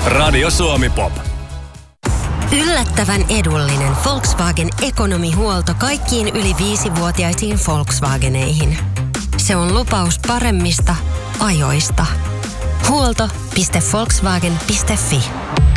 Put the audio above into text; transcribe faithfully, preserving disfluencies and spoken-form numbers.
Radio Suomi Pop. Yllättävän edullinen Volkswagen Ekonomihuolto kaikkiin yli viisivuotiaisiin Volkswageneihin. Se on lupaus paremmista ajoista. Huolto piste volkswagen piste fi